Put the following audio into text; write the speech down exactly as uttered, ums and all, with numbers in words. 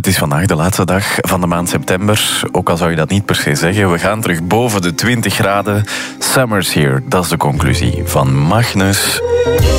Het is vandaag de laatste dag van de maand september. Ook al zou je dat niet per se zeggen. We gaan terug boven de twintig graden. Summer's here, dat is de conclusie van Magnus.